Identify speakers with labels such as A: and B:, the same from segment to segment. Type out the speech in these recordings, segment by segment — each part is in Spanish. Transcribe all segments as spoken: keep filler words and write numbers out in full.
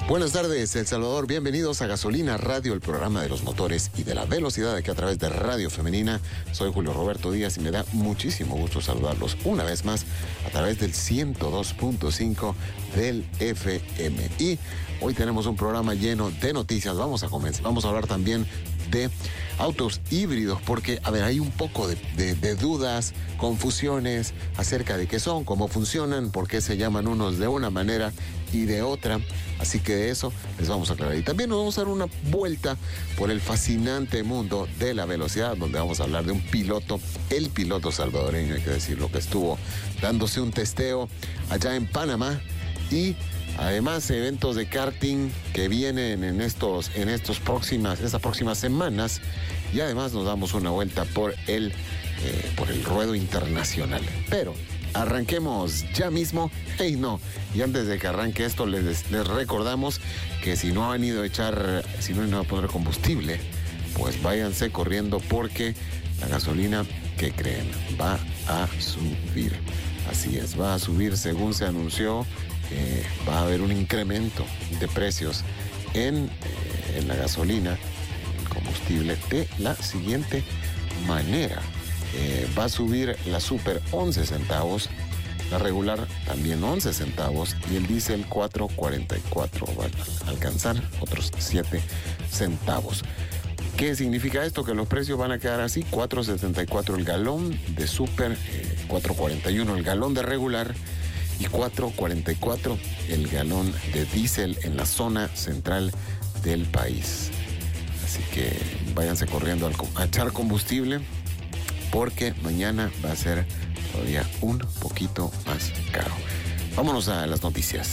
A: Buenas tardes, El Salvador. Bienvenidos a Gasolina Radio, el programa de los motores y de la velocidad, aquí a través de Radio Femenina. Soy Julio Roberto Díaz y me da muchísimo gusto saludarlos una vez más a través del ciento dos punto cinco del F M. Y hoy tenemos un programa lleno de noticias. Vamos a comenzar. Vamos a hablar también de autos híbridos, porque, a ver, hay un poco de, de, de dudas, confusiones acerca de qué son, cómo funcionan, por qué se llaman unos de una manera y de otra. Así que de eso les vamos a aclarar. Y también nos vamos a dar una vuelta por el fascinante mundo de la velocidad, donde vamos a hablar de un piloto, el piloto salvadoreño, hay que decirlo, que estuvo dándose un testeo allá en Panamá. Y además, eventos de karting que vienen en estos, en estos próximas, estas próximas semanas. Y además nos damos una vuelta por el, eh, por el ruedo internacional. Pero arranquemos ya mismo. Hey, no. Y antes de que arranque esto, les, les recordamos que si no han ido a echar, si no han ido a poner combustible, pues váyanse corriendo, porque la gasolina, ¿qué creen? Va a subir. Así es, va a subir según se anunció. Eh, va a haber un incremento de precios en, eh, en la gasolina, en el combustible, de la siguiente manera. Eh, va a subir la super once centavos, la regular también once centavos y el diésel cuatro cuarenta y cuatro. Va a alcanzar otros siete centavos. ¿Qué significa esto? Que los precios van a quedar así: cuatro setenta y cuatro el galón de super, eh, cuatro cuarenta y uno el galón de regular y cuatro cuarenta y cuatro el galón de diésel en la zona central del país. Así que váyanse corriendo a echar combustible, porque mañana va a ser todavía un poquito más caro. Vámonos a las noticias.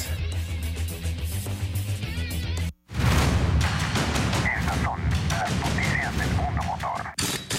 B: Estas son las noticias del mundo motor.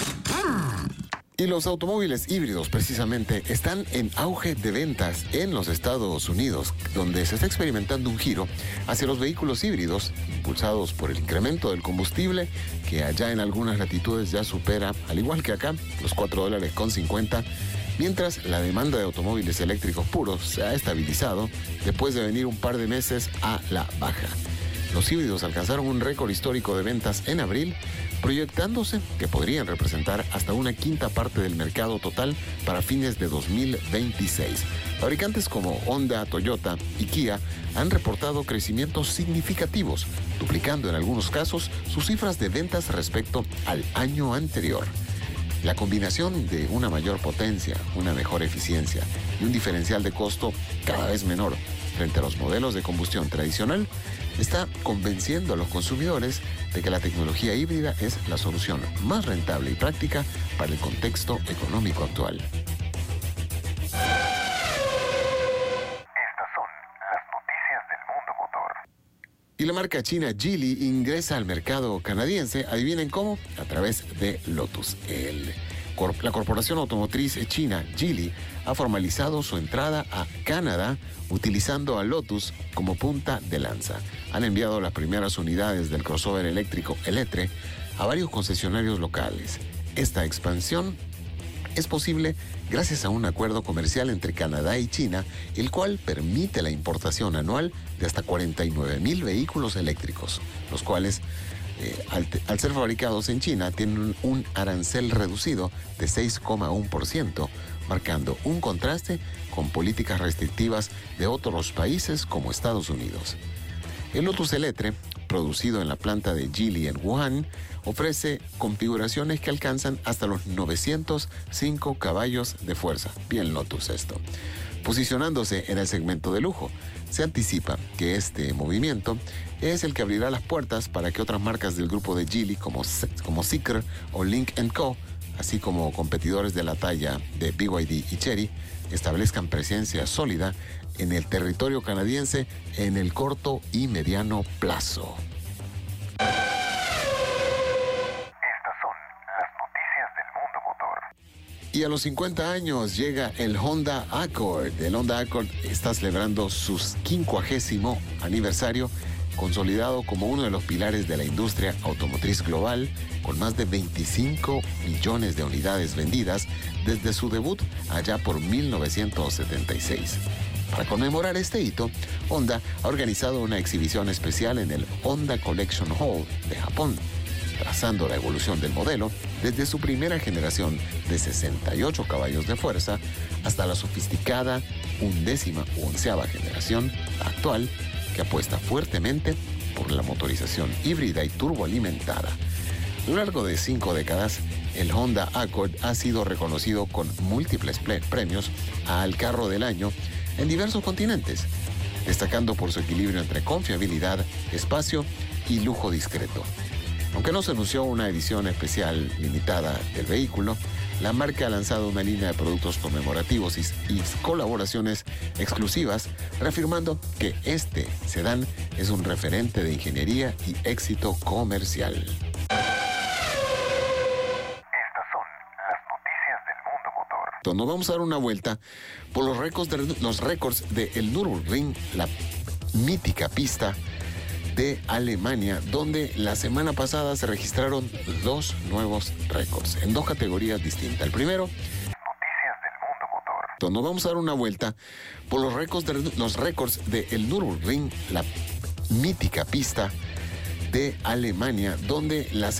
A: Y los automóviles híbridos, precisamente, están en auge de ventas en los Estados Unidos, donde se está experimentando un giro hacia los vehículos híbridos, impulsados por el incremento del combustible, que allá en algunas latitudes ya supera, al igual que acá, los cuatro dólares con cincuenta, mientras la demanda de automóviles eléctricos puros se ha estabilizado después de venir un par de meses a la baja. Los híbridos alcanzaron un récord histórico de ventas en abril, proyectándose que podrían representar hasta una quinta parte del mercado total para fines de dos mil veintiséis. Fabricantes como Honda, Toyota y Kia han reportado crecimientos significativos, duplicando en algunos casos sus cifras de ventas respecto al año anterior. La combinación de una mayor potencia, una mejor eficiencia y un diferencial de costo cada vez menor frente a los modelos de combustión tradicional está convenciendo a los consumidores de que la tecnología híbrida es la solución más rentable y práctica para el contexto económico actual.
B: Estas son las noticias del mundo motor.
A: Y la marca china Geely ingresa al mercado canadiense, adivinen cómo, a través de Lotus. El, la corporación automotriz china Geely ha formalizado su entrada a Canadá utilizando a Lotus como punta de lanza. Han enviado las primeras unidades del crossover eléctrico Eletre a varios concesionarios locales. Esta expansión es posible gracias a un acuerdo comercial entre Canadá y China, el cual permite la importación anual de hasta cuarenta y nueve mil vehículos eléctricos, los cuales, eh, al, al ser fabricados en China, tienen un arancel reducido de seis coma uno por ciento, marcando un contraste con políticas restrictivas de otros países como Estados Unidos. El Lotus Eletre, producido en la planta de Geely en Wuhan, ofrece configuraciones que alcanzan hasta los novecientos cinco caballos de fuerza. Bien Lotus esto. Posicionándose en el segmento de lujo, se anticipa que este movimiento es el que abrirá las puertas para que otras marcas del grupo de Geely como, como Zeekr o Lynk and Co., así como competidores de la talla de B Y D y Chery, establezcan presencia sólida en el territorio canadiense en el corto y mediano plazo.
B: Estas son las noticias del mundo motor.
A: Y a los cincuenta años llega el Honda Accord. El Honda Accord está celebrando su quincuagésimo aniversario, consolidado como uno de los pilares de la industria automotriz global, con más de veinticinco millones de unidades vendidas desde su debut allá por mil novecientos setenta y seis. Para conmemorar este hito, Honda ha organizado una exhibición especial en el Honda Collection Hall de Japón, trazando la evolución del modelo desde su primera generación de sesenta y ocho caballos de fuerza hasta la sofisticada undécima u onceava generación actual, que apuesta fuertemente por la motorización híbrida y turboalimentada. A lo largo de cinco décadas, el Honda Accord ha sido reconocido con múltiples premios al carro del año en diversos continentes, destacando por su equilibrio entre confiabilidad, espacio y lujo discreto. Aunque no se anunció una edición especial limitada del vehículo, la marca ha lanzado una línea de productos conmemorativos y, y colaboraciones exclusivas, reafirmando que este sedán es un referente de ingeniería y éxito comercial.
B: Estas son las noticias del mundo motor.
A: Nos vamos a dar una vuelta por los récords de, los récords de el Nürburgring, la mítica pista de Alemania, donde la semana pasada se registraron dos nuevos récords en dos categorías distintas. El primero,
B: Noticias del mundo motor.
A: nos vamos a dar una vuelta por los récords de, los récords de el Nürburgring, la mítica pista de Alemania, donde la